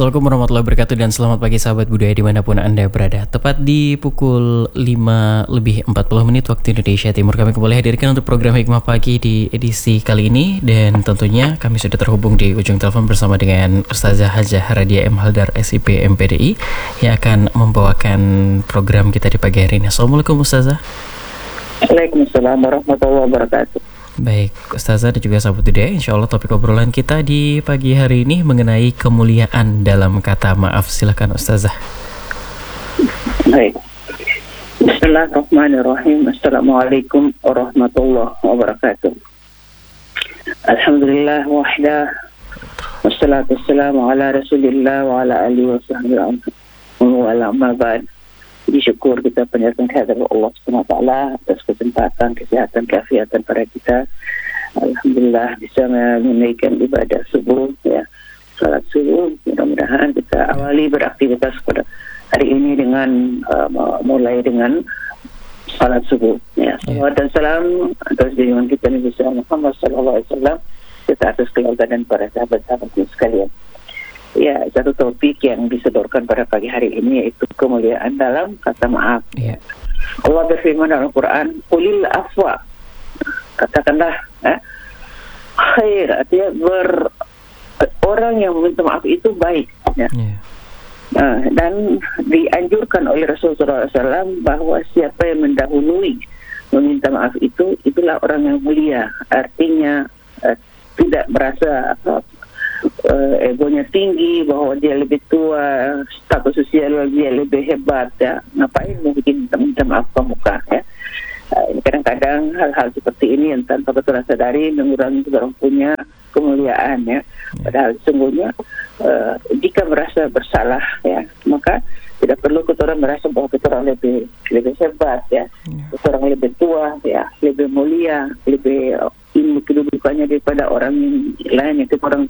Assalamualaikum warahmatullahi wabarakatuh dan selamat pagi sahabat budaya dimanapun Anda berada. Tepat di pukul 5 lebih 40 menit waktu Indonesia Timur, kami kembali hadirkan untuk program Hikmah Pagi di edisi kali ini. Dan tentunya kami sudah terhubung di ujung telepon bersama dengan Ustazah Hajah Radia M. Haldar SIP MPDI yang akan membawakan program kita di pagi hari ini. Assalamualaikum Ustazah. Waalaikumsalam warahmatullahi wabarakatuh. Baik, Ustazah dan juga sahabat budaya, insya Allah topik obrolan kita di pagi hari ini mengenai kemuliaan dalam kata maaf. Silakan Ustazah. Baik. Bismillahirrahmanirrahim. Assalamualaikum warahmatullahi wabarakatuh. Alhamdulillah wahdah. Wassalatu wassalamu ala rasulillah wa ala alihi wa sahbihi wa ala amma ba'd. Syukur kita panjatkan kehadirat Allah SWT atas kesempatan, kesehatan, keafiatan pada kita. Alhamdulillah bisa menunaikan ibadah subuh, ya, salat subuh. Mudah-mudahan kita awali beraktivitas pada hari ini dengan mulai dengan salat subuh. Ya, salawat dan salam atas junjungan kita Nabi Muhammad SAW, serta atas keluarga dan para sahabat-sahabatnya sekalian. Ya, satu topik yang disodorkan pada pagi hari ini yaitu kemuliaan dalam kata maaf. Allah berfirman dalam Al-Quran, "Qulil afwa." Katakanlah, khair, artinya orang yang meminta maaf itu baik. Ya. Dan dianjurkan oleh Rasulullah SAW bahwa siapa yang mendahului meminta maaf itu, itulah orang yang mulia. Artinya tidak merasa egonya tinggi, bahwa dia lebih tua, status sosial dia lebih hebat, ya. Ngapain mungkin minta maaf ke muka, ya. Kadang-kadang hal-hal seperti ini yang tanpa kita sadari mengurangi kita orang punya kemuliaan, ya. Padahal sesungguhnya jika merasa bersalah, ya, maka tidak perlu kita orang merasa bahwa kita orang lebih hebat, ya. Kita orang lebih tua, ya, lebih mulia, lebih ini kedudukannya daripada orang lain yang kita orang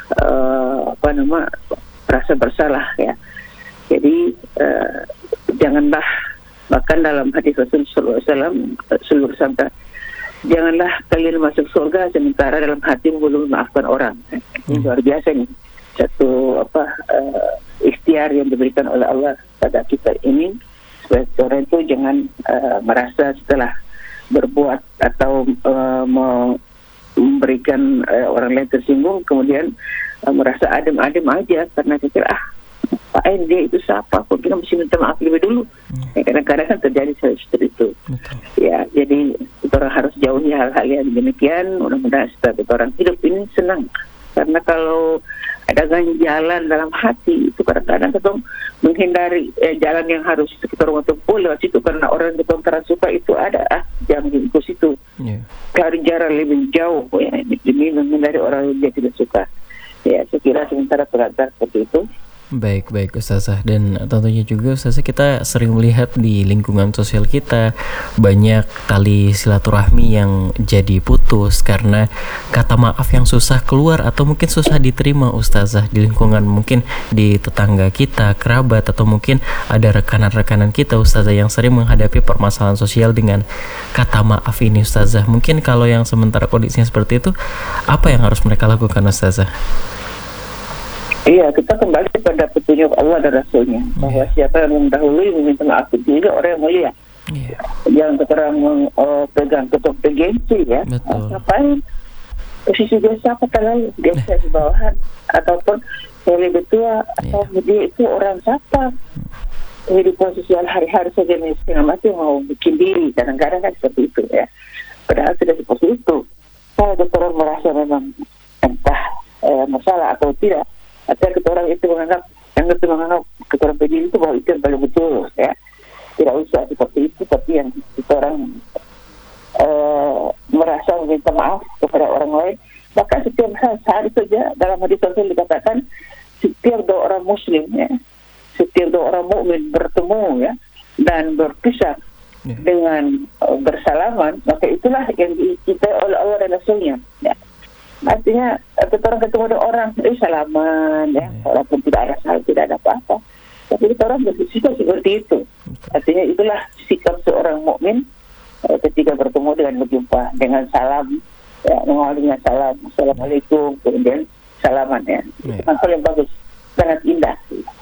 rasa bersalah, ya. Jadi janganlah, bahkan dalam hadis Rasulullah SAW seluruh sampai, janganlah kalian masuk surga sementara dalam hati belum memaafkan orang. Ini luar biasa nih, satu ikhtiar yang diberikan oleh Allah pada kita ini, supaya orang itu jangan merasa setelah berbuat atau memberikan orang lain tersinggung kemudian merasa adem-adem aja karena pikir Pak dia itu siapa, kok kita mesti minta maaf lebih dulu. Kadang-kadang kan terjadi seperti itu. Ya, jadi kita orang harus jauhi hal-hal yang demikian. Mudah-mudahan setiap orang hidup ini senang, karena kalau ada ganjalan dalam hati itu kadang-kadang kita menghindari jalan yang harus kita orang tempuh lewat situ, karena orang yang kita orang suka itu ada jangan ikut situ. Cari jarak lebih jauh, ya, demi menghindari orang yang dia tidak suka. Ya, saya kira sementara pengantar seperti itu. Baik Ustazah, dan tentunya juga Ustazah, kita sering melihat di lingkungan sosial kita banyak tali silaturahmi yang jadi putus karena kata maaf yang susah keluar atau mungkin susah diterima Ustazah di lingkungan, mungkin di tetangga kita, kerabat, atau mungkin ada rekanan-rekanan kita Ustazah yang sering menghadapi permasalahan sosial dengan kata maaf ini Ustazah. Mungkin kalau yang sementara kondisinya seperti itu, apa yang harus mereka lakukan Ustazah? Iya, kita kembali pada petunjuk Allah dan Rasulnya, bahwa siapa yang mendahului meminta maaf itu orang yang mulia. Jangan kita orang pegang ketok gengsi, ya. Ngapain? Posisi dia siapa kalau dia di bawahan, ataupun yang lebih tua, atau dia itu orang siapa? Di posisi hari-hari saja nih setengah mati mau bikin diri, kadang-kadang kan seperti itu, ya. Padahal tidak seperti itu. Kalau kita orang merasa memang entah masalah atau tidak, atau kita orang itu menganggap kita orang begini itu bahwa itu yang paling betul, ya. Tidak usah seperti itu, tapi yang kita orang merasa meminta maaf kepada orang lain. Bahkan setiap hari saja dalam hadis Rasul dikatakan setiap dua orang muslim, ya, setiap dua orang mukmin bertemu, ya, dan berpisah dengan bersalaman, maka itulah yang dicintai oleh Allah dan Rasulnya, ya. Artinya kita orang ketemu dengan orang salaman, ya, walaupun tidak ada salah, tidak ada apa-apa, tapi kita orang bersikap seperti itu. Artinya itulah sikap seorang mukmin ketika bertemu dengan berjumpa dengan salam, ya, mengawali dengan salam, assalamualaikum, kemudian salaman, ya. Itu hal yang bagus. sangat indah.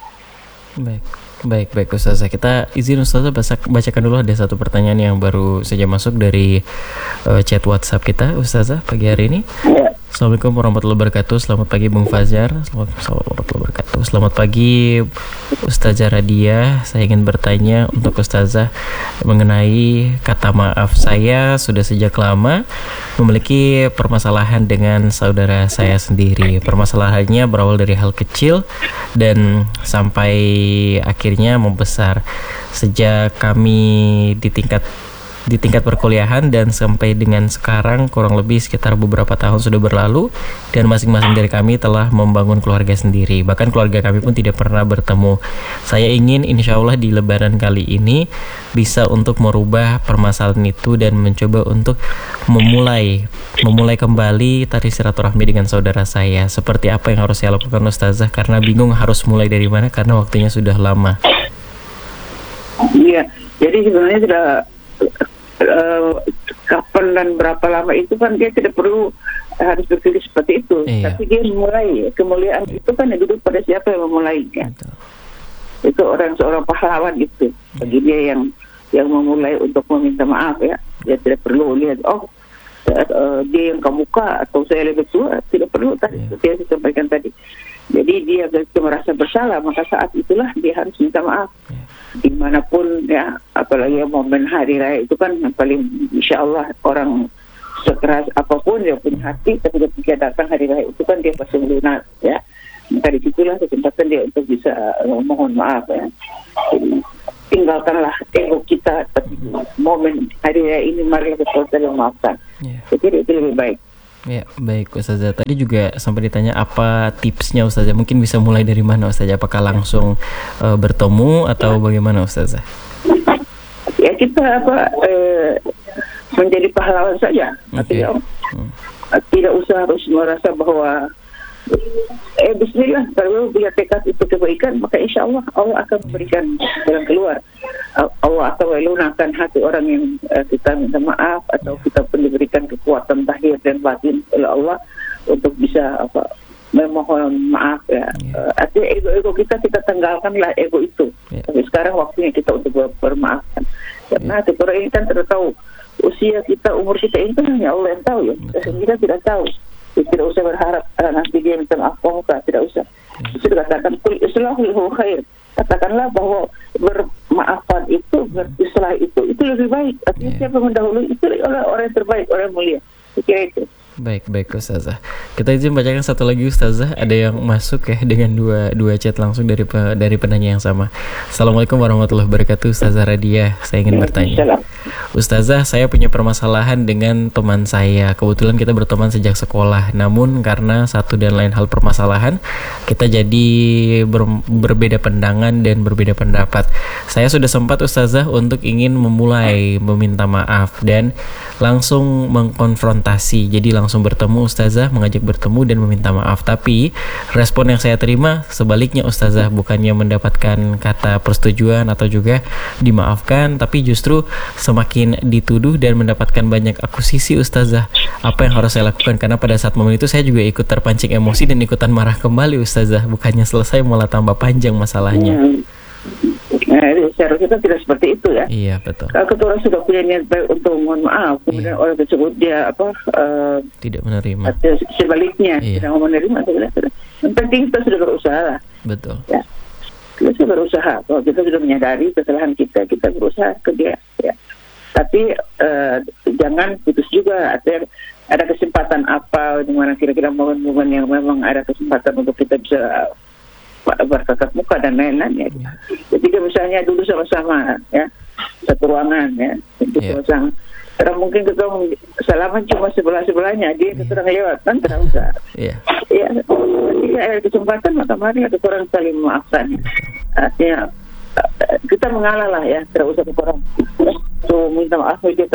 Baik Ustazah. Kita izin Ustazah bacakan dulu, ada satu pertanyaan yang baru saja masuk dari chat WhatsApp kita Ustazah pagi hari ini. Ya. Assalamualaikum warahmatullahi wabarakatuh. Selamat pagi Bung Fajar. Assalamualaikum warahmatullahi wabarakatuh. Selamat pagi Ustazah Radia. Saya ingin bertanya untuk Ustazah mengenai kata maaf. Saya sudah sejak lama memiliki permasalahan dengan saudara saya sendiri. Permasalahannya berawal dari hal kecil dan sampai akhirnya membesar. Sejak kami di tingkat perkuliahan dan sampai dengan sekarang kurang lebih sekitar beberapa tahun sudah berlalu, dan masing-masing dari kami telah membangun keluarga sendiri. Bahkan keluarga kami pun tidak pernah bertemu. Saya ingin insya Allah di lebaran kali ini bisa untuk merubah permasalahan itu dan mencoba untuk memulai kembali tali silaturahmi dengan saudara saya. Seperti apa yang harus saya lakukan Ustazah? Karena bingung harus mulai dari mana karena waktunya sudah lama. Iya, jadi sebenarnya sudah kapan dan berapa lama itu kan dia tidak perlu harus berpikir seperti itu. Iya. Tapi dia mulai, kemuliaan itu kan duduk pada siapa yang memulainya. Itu seorang pahlawan itu. Bagi dia yang memulai untuk meminta maaf ya. Dia tidak perlu lihat dia yang kemuka atau saya lebih tua, tidak perlu tadi saya sampaikan tadi. Jadi dia merasa bersalah, maka saat itulah dia harus minta maaf. Dimanapun ya, apalagi momen hari raya itu kan yang paling insya Allah orang sekeras apapun dia punya hati, tapi ketika datang hari raya itu kan dia pasti melunak ya. Maka disitulah kesempatan dia untuk bisa mohon maaf ya. Jadi, tinggalkanlah ego kita, tapi momen hari raya ini marilah kita saling memaafkan. Jadi itu lebih baik. Ya, baik Ustazah. Tadi juga sampai ditanya apa tipsnya Ustazah. Mungkin bisa mulai dari mana Ustazah? Apakah langsung bertemu atau bagaimana Ustazah? Ya kita menjadi pahlawan saja. Okay. Tidak usah harus merasa bahwa bismillah, kalau punya tekad itu kebaikan, maka insya Allah Allah akan memberikan jalan keluar. Allah akan melunakkan hati orang yang kita minta maaf, atau kita pun diberikan kekuatan zahir dan batin oleh Allah untuk bisa memohon maaf ya. Artinya ego kita tanggalkanlah ego itu. Tapi sekarang waktunya kita untuk bermaafkan. Karena kita ini kan tidak tahu usia kita, umur kita itu hanya Allah yang tahu ya. Kita tidak tahu. Tidak usah berharap nanti dia minta maaf muka, tidak usah. Sudah katakan kul islahu khair. Katakanlah bahwa bermaafan itu, berislah itu lebih baik. Artinya siapa mendahului itu orang yang terbaik, orang yang mulia. Kira itu. Baik Ustazah. Kita izin bacakan satu lagi Ustazah. Ada yang masuk ya dengan dua chat langsung dari penanya yang sama. Assalamualaikum warahmatullahi wabarakatuh Ustazah Radia. Saya ingin bertanya. Ustazah, saya punya permasalahan dengan teman saya. Kebetulan kita berteman sejak sekolah. Namun karena satu dan lain hal permasalahan, kita jadi berbeda pandangan dan berbeda pendapat. Saya sudah sempat Ustazah untuk ingin memulai meminta maaf dan langsung mengkonfrontasi. Jadi langsung bertemu Ustazah, mengajak bertemu dan meminta maaf. Tapi respon yang saya terima sebaliknya Ustazah, bukannya mendapatkan kata persetujuan atau juga dimaafkan, tapi justru semakin dituduh dan mendapatkan banyak akusisi Ustazah. Apa yang harus saya lakukan? Karena pada saat momen itu saya juga ikut terpancing emosi dan ikutan marah kembali Ustazah. Bukannya selesai malah tambah panjang masalahnya. Seharusnya kita tidak seperti itu ya. Iya betul. Kalau kita orang sudah punya niat baik untuk mohon maaf, kemudian orang tersebut dia tidak menerima. Sebaliknya tidak mau menerima, yang penting kita sudah berusaha lah. Betul. Ya. Kita sudah berusaha. Kalau kita sudah menyadari kesalahan kita berusaha ke dia. Ya. Tapi jangan putus juga. Ada kesempatan apa, di mana kira-kira momen-momen yang memang ada kesempatan untuk kita bisa bertatap muka dan lain-lain ya. Ketika misalnya dulu sama-sama ya satu ruangan ya, sama-sama. Karena mungkin kita salaman cuma sebelah-sebelahnya, dia kita lewat kan tidak usah. Ya, ketika ada kesempatan maka mari kita orang saling memaafkan. Artinya kita mengalah lah ya, tidak usah kita orang minta maaf dia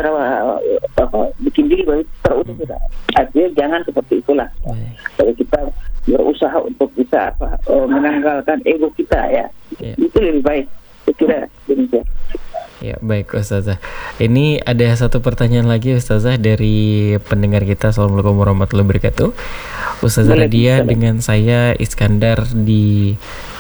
bikin diri baik, tidak usah kita. Artinya jangan seperti itulah. Kalau kita berusaha untuk bisa menanggalkan ego kita ya, itu lebih baik. Saya kira demikian. Ya, baik Ustazah. Ini ada satu pertanyaan lagi Ustazah dari pendengar kita. Assalamualaikum warahmatullahi wabarakatuh. Ustazah Radia dengan saya Iskandar di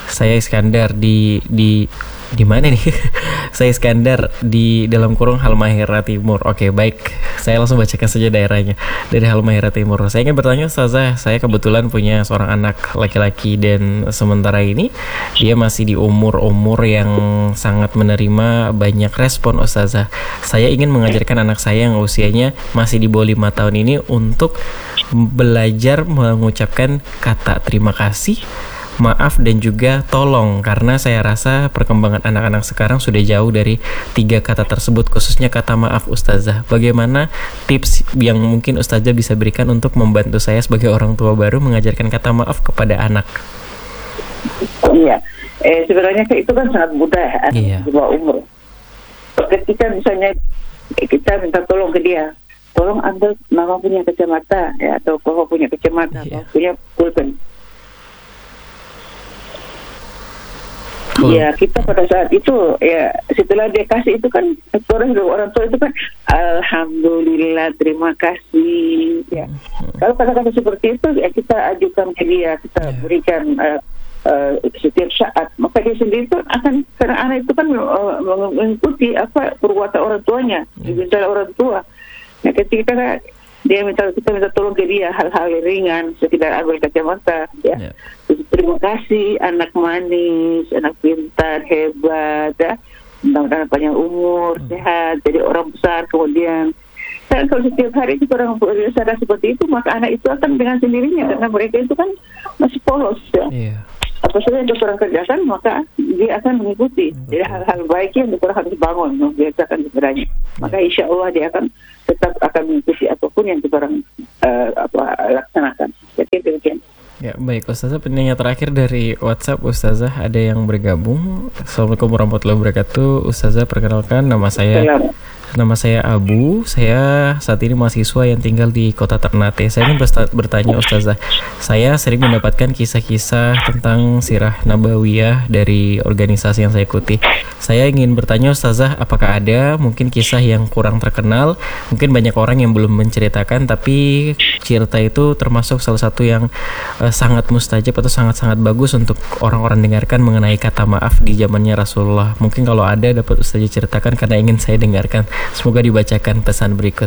mana nih? Saya Iskandar di dalam kurung Halmahera Timur. Oke, baik. Saya langsung bacakan saja daerahnya. Dari Halmahera Timur. Saya ingin bertanya Ustazah, saya kebetulan punya seorang anak laki-laki dan sementara ini dia masih di umur yang sangat menerima banyak respon Ustazah. Saya ingin mengajarkan anak saya yang usianya masih di bawah 5 tahun ini untuk belajar mengucapkan kata terima kasih, maaf dan juga tolong, karena saya rasa perkembangan anak-anak sekarang sudah jauh dari 3 kata tersebut, khususnya kata maaf Ustazah. Bagaimana tips yang mungkin Ustazah bisa berikan untuk membantu saya sebagai orang tua baru mengajarkan kata maaf kepada anak? Iya, sebenarnya itu kan sangat mudah di bawah umur. Ketika misalnya kita minta tolong ke dia, tolong ambil mama punya kacamata ya, atau papa punya kacamata, punya pulpen. Ya, kita pada saat itu ya setelah dia kasih itu kan orang tua itu kan alhamdulillah, terima kasih ya. Kalau kata-kata seperti itu ya kita ajukan ke dia, kita berikan setiap saat, maka dia sendiri itu akan, karena anak itu kan mengikuti apa perbuatan orang tuanya, misalnya orang tua. Nah, ketika kita minta tolong ke dia hal-hal ringan, sekedar ambil kacamata ya. Terima kasih, anak manis, anak pintar, hebat ya. Mudah-mudahan panjang umur, sehat, jadi orang besar kemudian. Dan kalau setiap hari kita orang sadar seperti itu, maka anak itu akan dengan sendirinya, karena mereka itu kan masih polos ya. Apa saja yang orang kerjakan, maka dia akan mengikuti. Jadi hal-hal baiknya yang orang harus bangun, membiasakan sebenarnya. Maka insya Allah dia akan tetap akan mengikuti apapun yang kita orang laksanakan. Jadi demikian. Ya, baik Ustazah, penanya terakhir dari WhatsApp Ustazah, ada yang bergabung. Assalamualaikum warahmatullahi wabarakatuh. Ustazah, perkenalkan nama saya Abu. Saya saat ini mahasiswa yang tinggal di Kota Ternate. Saya ingin bertanya Ustazah, saya sering mendapatkan kisah-kisah tentang sirah nabawiyah dari organisasi yang saya ikuti. Saya ingin bertanya Ustazah, apakah ada mungkin kisah yang kurang terkenal, mungkin banyak orang yang belum menceritakan, tapi cerita itu termasuk salah satu yang sangat mustajab atau sangat-sangat bagus untuk orang-orang dengarkan mengenai kata maaf di zamannya Rasulullah. Mungkin kalau ada dapat Ustazah ceritakan karena ingin saya dengarkan. Semoga dibacakan pesan berikut.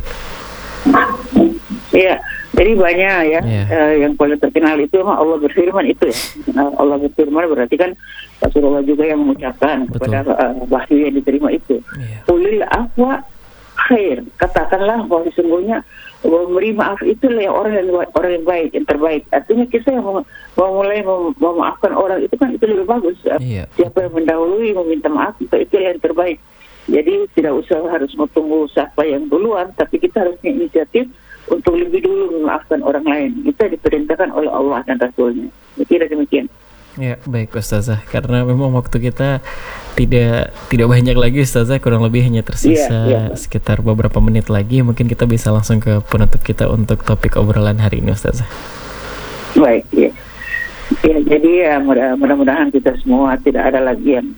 Iya, jadi banyak ya yang paling terkenal itu memang Allah berfirman itu ya. Allah berfirman berarti kan Rasulullah juga yang mengucapkan kepada wahyu yang diterima itu. Qulil afwa khair, katakanlah bahwa sesungguhnya memberi maaf itulah yang orang yang baik, yang terbaik. Artinya kita yang mulai memaafkan orang itu kan itu lebih bagus. Siapa yang mendahului meminta maaf itu yang terbaik. Jadi tidak usah harus menunggu siapa yang duluan, tapi kita harus punya inisiatif untuk lebih dulu memaafkan orang lain. Kita diperintahkan oleh Allah dan Rasulnya. Kira demikian. Ya, baik Ustazah. Karena memang waktu kita tidak banyak lagi Ustazah, kurang lebih hanya tersisa sekitar beberapa menit lagi. Mungkin kita bisa langsung ke penutup kita untuk topik obrolan hari ini Ustazah. Baik, ya. Jadi mudah-mudahan kita semua tidak ada lagi yang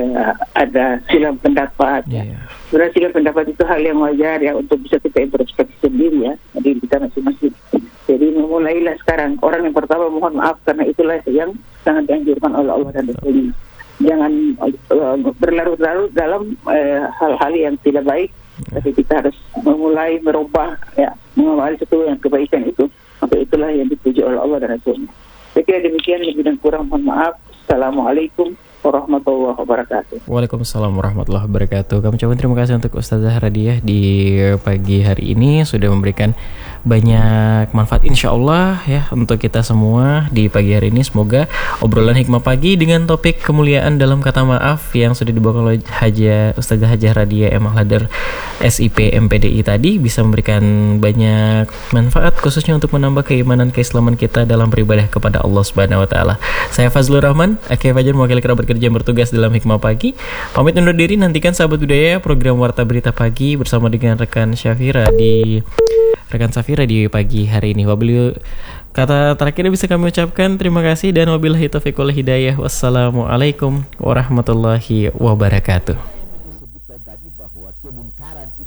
ada silang pendapat. Sebenarnya silang pendapat itu hal yang wajar ya, untuk bisa kita introspeksi sendiri ya. Jadi kita masing-masing. Jadi mulailah sekarang. Orang yang pertama mohon maaf, karena itulah yang sangat dianjurkan oleh Allah dan Rasulnya. Jangan berlarut-larut dalam hal-hal yang tidak baik. Tapi kita harus memulai merubah ya, mengawali satu yang kebaikan itu. Maka itulah yang dipuji oleh Allah dan Rasulnya. Saya kira demikian, lebih dan kurang mohon maaf. Assalamualaikum warahmatullahi wabarakatuh. Waalaikumsalam warahmatullahi wabarakatuh. Kami ucapkan terima kasih untuk Ustazah Radiah di pagi hari ini sudah memberikan banyak manfaat insyaallah ya untuk kita semua di pagi hari ini. Semoga obrolan hikmah pagi dengan topik kemuliaan dalam kata maaf yang sudah dibawa oleh Ustazah Hajah Radiah M. Ahladar SIP MPDI tadi bisa memberikan banyak manfaat, khususnya untuk menambah keimanan keislaman kita dalam beribadah kepada Allah Subhanahu wa taala. Saya Fazlur Rahman, Aki Fajar, mewakili kerabat kerja yang bertugas dalam Hikmah Pagi. Pamit undur diri, nantikan sahabat budaya program Warta Berita Pagi bersama dengan rekan Safira di pagi hari ini. Kata terakhir bisa kami ucapkan terima kasih dan wabillahi taufiq wal hidayah. Wassalamualaikum warahmatullahi wabarakatuh.